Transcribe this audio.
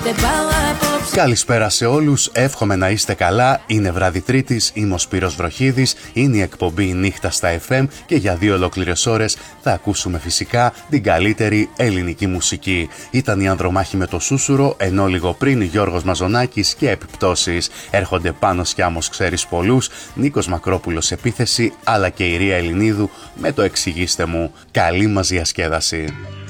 Καλησπέρα σε όλους, εύχομαι να είστε καλά. Είναι βράδυ Τρίτης, είμαι ο Σπύρος Βροχίδης, είναι η εκπομπή Νύχτα στα FM και για 2 ολόκληρες ώρες θα ακούσουμε φυσικά την καλύτερη ελληνική μουσική. Ήταν η Ανδρομάχη με το Σούσουρο, ενώ λίγο πριν Γιώργος Μαζονάκης και Επιπτώσεις. Έρχονται Πάνος Σκιάμος, ξέρεις πολλούς, Νίκος Μακρόπουλος Επίθεση, αλλά και η Ρία Ελληνίδου με το Εξηγήστε μου. Καλή μας διασκέδαση.